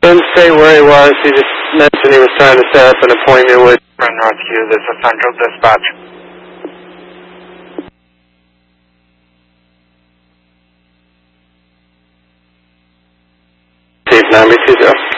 Didn't say where he was. He just mentioned he was trying to set up an appointment with Front Rescue. This is Central Dispatch. Steve 9BC0.